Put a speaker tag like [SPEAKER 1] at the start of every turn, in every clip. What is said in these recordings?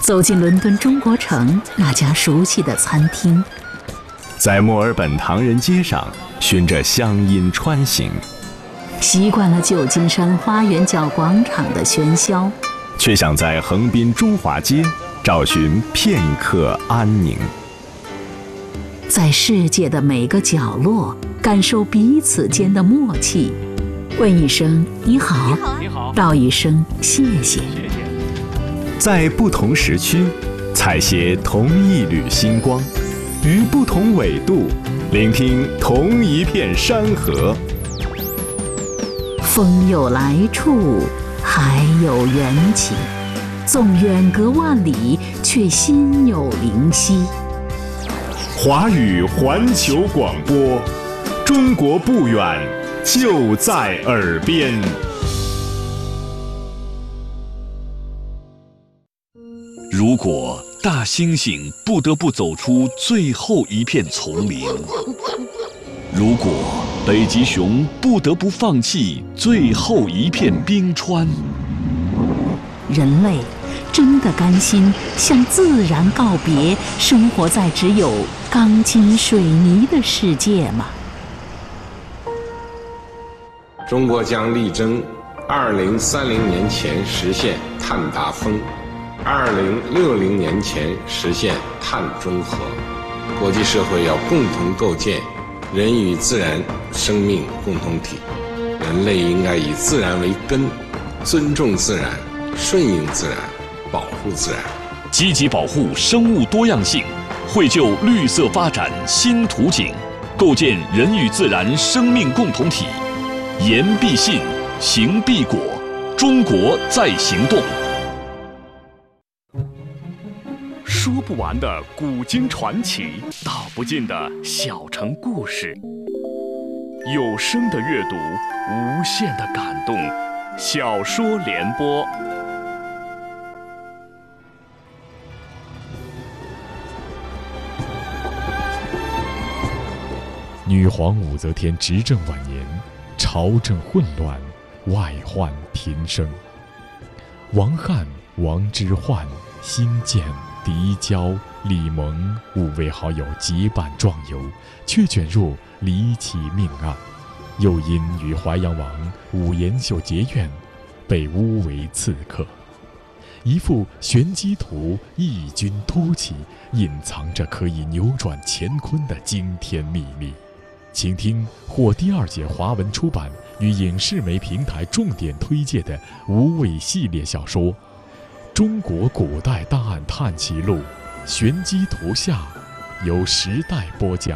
[SPEAKER 1] 走进伦敦中国城那家熟悉的餐厅，
[SPEAKER 2] 在墨尔本唐人街上循着乡音穿行，
[SPEAKER 1] 习惯了旧金山花园角广场的喧嚣，
[SPEAKER 2] 却想在横滨中华街找寻片刻安宁。
[SPEAKER 1] 在世界的每个角落感受彼此间的默契，问一声你好，
[SPEAKER 3] 你好，
[SPEAKER 1] 道一声谢谢。
[SPEAKER 2] 在不同时区采撷同一缕星光，于不同纬度聆听同一片山河。
[SPEAKER 1] 风有来处，海有缘起，纵远隔万里，却心有灵犀。
[SPEAKER 2] 华语环球广播，中国不远，就在耳边。
[SPEAKER 4] 如果大猩猩不得不走出最后一片丛林，如果北极熊不得不放弃最后一片冰川，
[SPEAKER 1] 人类真的甘心向自然告别，生活在只有钢筋水泥的世界吗？
[SPEAKER 5] 中国将力争2030年前实现碳达峰，2060年前实现碳中和。国际社会要共同构建人与自然生命共同体，人类应该以自然为根，尊重自然，顺应自然，保护自然，
[SPEAKER 4] 积极保护生物多样性，绘就绿色发展新图景，构建人与自然生命共同体。言必信，行必果，中国在行动。
[SPEAKER 3] 说不完的古今传奇，道不尽的小城故事，有声的阅读，无限的感动。小说联播。
[SPEAKER 6] 女皇武则天执政晚年，朝政混乱，外患频生。王翰、王之涣、辛渐、狄娇、李蒙5位好友结伴壮游，却卷入离奇命案，又因与淮阳王武延秀结怨，被诬为刺客。一幅玄机图异军突起，隐藏着可以扭转乾坤的惊天秘密。请听获第2届华文出版与影视媒平台重点推介的无畏系列小说《中国古代大案探奇录》玄机图下，由时代播讲。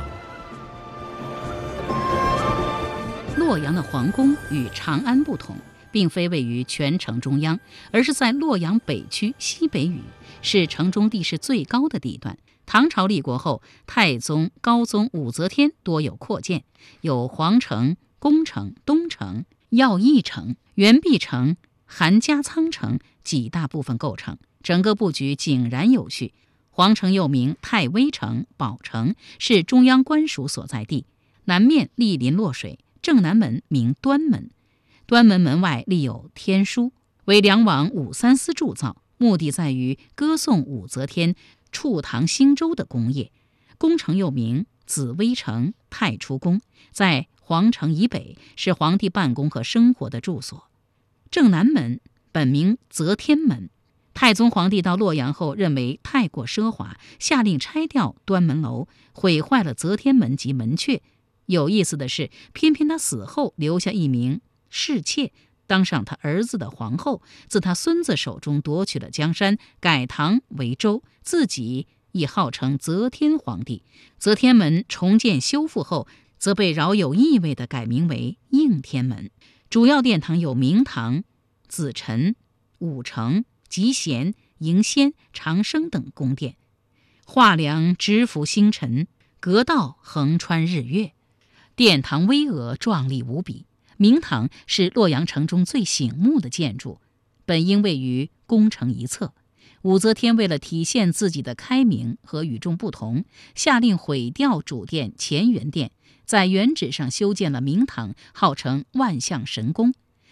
[SPEAKER 7] 洛阳的皇宫与长安不同，并非位于全城中央，而是在洛阳北区西北隅，是城中地势最高的地段。唐朝立国后，太宗、高宗武则天多有扩建，有皇城、宫城、东城、耀义城、元璧城、韩家仓城几大部分构成，整个布局井然有序。皇城又名太微城、宝城，是中央官署所在地。南面莅临洛水，正南门名端门，端门门外立有天书，为梁王武三思铸造，目的在于歌颂武则天触唐兴周的功业。宫城又名紫微城、太初宫，在皇城以北，是皇帝办公和生活的住所。正南门本名则天门，太宗皇帝到洛阳后认为太过奢华，下令拆掉端门楼，毁坏了则天门及门阙。有意思的是，偏偏他死后留下一名侍妾，当上他儿子的皇后，自他孙子手中夺取了江山，改唐为周，自己亦号称则天皇帝。则天门重建修复后，则被饶有意味地改名为应天门。主要殿堂有明堂、紫宸、武成、集贤、迎仙、长生等宫殿，画梁直伏星辰，阁道横穿日月，殿堂巍峨壮丽无比。明堂是洛阳城中最醒目的建筑，本应位于宫城一侧。武则天为了体现自己的开明和与众不同，下令毁掉主殿乾元殿，在原址上修建了明堂，号称万象神宫。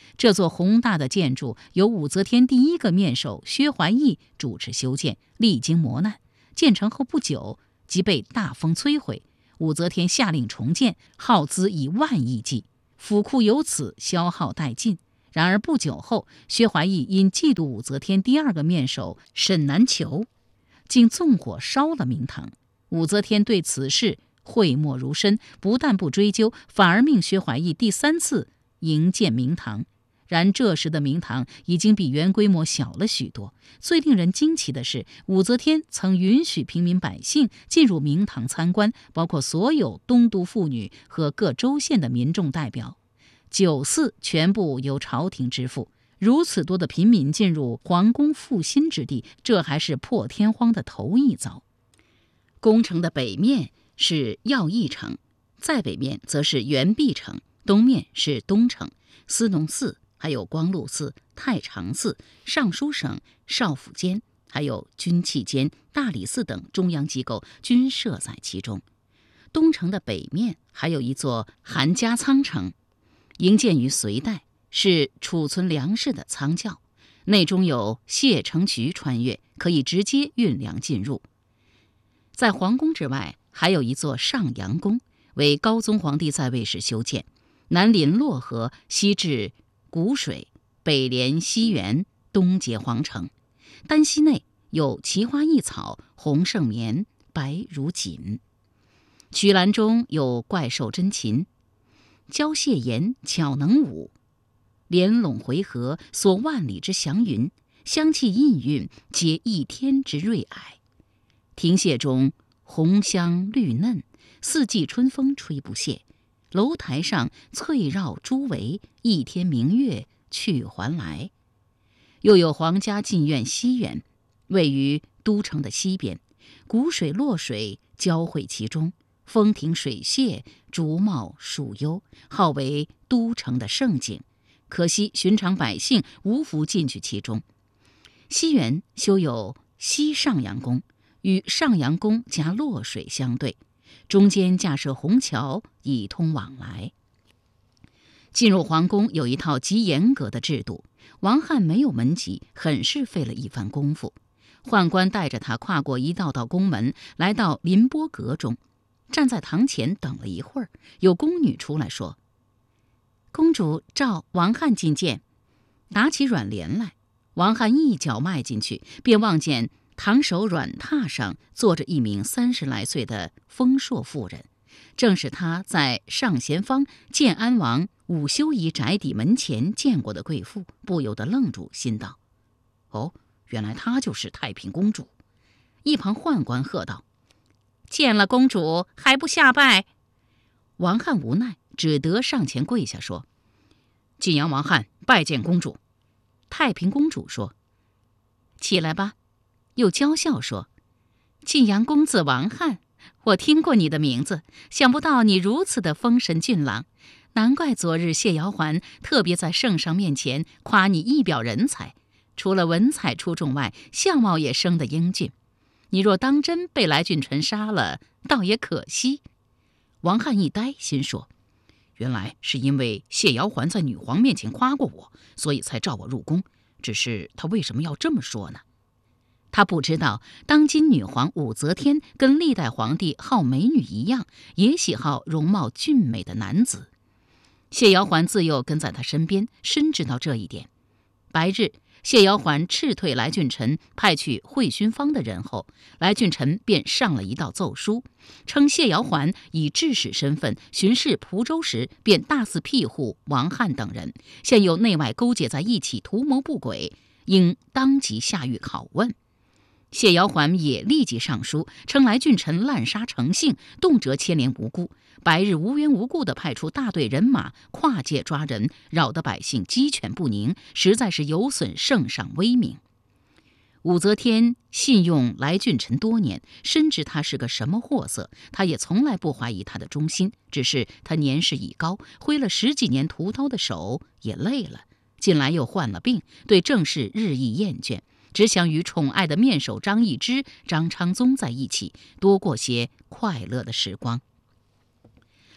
[SPEAKER 7] 这座宏大的建筑由武则天第一个面首薛怀义主持修建，历经磨难，建成后不久即被大风摧毁。武则天下令重建，耗资以万亿计，府库由此消耗殆尽。然而不久后，薛怀义因嫉妒武则天第二个面首沈南球，竟纵火烧了明堂。武则天对此事讳莫如深，不但不追究，反而命薛怀义第3次营建明堂。然这时的明堂已经比原规模小了许多。最令人惊奇的是，武则天曾允许平民百姓进入明堂参观，包括所有东都妇女和各州县的民众代表。酒肆全部由朝廷支付。如此多的平民进入皇宫复兴之地，这还是破天荒的头一遭。宫城的北面是耀义城，在北面则是元璧城，东面是东城、思农寺，还有光禄寺、太常寺、尚书省、少府监，还有军器监、大理寺等中央机构均设在其中。东城的北面还有一座韩家仓城，营建于隋代，是储存粮食的仓窖，内中有卸城渠穿越，可以直接运粮进入。在皇宫之外还有一座上阳宫，为高宗皇帝在位时修建，南临洛河，西至谷水，北连西园，东结皇城。丹溪内有奇花异草，红胜绵，白如锦。曲栏中有怪兽真禽，交蟹言巧能舞，连拢回合，所万里之祥云，香气氤氲，皆一天之瑞霭。亭榭中红香绿嫩，四季春风吹不歇。楼台上翠绕朱围，一天明月去还来。又有皇家禁苑西园，位于都城的西边，谷水洛水交汇其中，风停水榭，竹茂树幽，号为都城的胜景。可惜寻常百姓无福进去其中。西园修有西上阳宫，与上阳宫夹洛水相对，中间架设虹桥以通往来。进入皇宫有一套极严格的制度，王翰没有门籍，很是费了一番功夫。宦官带着他跨过一道道宫门，来到临波阁中，站在堂前等了一会儿，有宫女出来说：“公主召王翰觐见。”打起软帘来，王翰一脚迈进去，便望见堂首软榻上坐着一名30来岁的丰硕妇人，正是他在上贤坊建安王武修仪宅邸门前见过的贵妇，不由得愣住，心道：“哦，原来她就是太平公主。”一旁宦官喝道：“见了公主还不下拜？”王翰无奈，只得上前跪下说：“晋阳王翰拜见公主。”太平公主说：“起来吧。”又娇笑说：“晋阳公子王翰，我听过你的名字，想不到你如此的风神俊朗，难怪昨日谢瑶环特别在圣上面前夸你一表人才，除了文采出众外，相貌也生得英俊。你若当真被来俊臣杀了，倒也可惜。”王翰一呆，心说：原来是因为谢瑶环在女皇面前夸过我，所以才召我入宫，只是他为什么要这么说呢？他不知道，当今女皇武则天跟历代皇帝好美女一样，也喜好容貌俊美的男子。谢瑶环自幼跟在他身边，深知道这一点。白日，谢瑶环斥退来俊臣派去会勋坊的人后，来俊臣便上了一道奏书，称谢瑶环以制使身份巡视蒲州时，便大肆庇护王翰等人，现有内外勾结在一起，图谋不轨，应当即下狱拷问。谢瑶环也立即上书，称来俊臣滥杀成性，动辄牵连无辜，白日无缘无故地派出大队人马跨界抓人，扰得百姓鸡犬不宁，实在是有损圣上威名。武则天信用来俊臣多年，深知他是个什么货色，他也从来不怀疑他的忠心，只是他年事已高，挥了10几年屠刀的手也累了，近来又患了病，对政事日益厌倦，只想与宠爱的面首张易之、张昌宗在一起，多过些快乐的时光。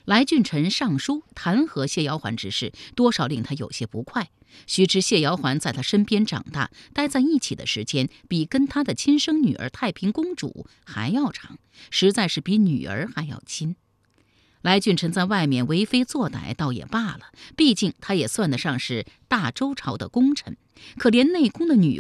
[SPEAKER 7] 来俊臣上书弹劾谢尧桓之事，多少令他有些不快。须知谢尧桓在他身边长大，待在一起的时间比跟他的亲生女儿太平公主还要长，实在是比女儿还要亲。来俊臣在外面为非作歹倒也罢了，毕竟他也算得上是大周朝的功臣，可连内宫的女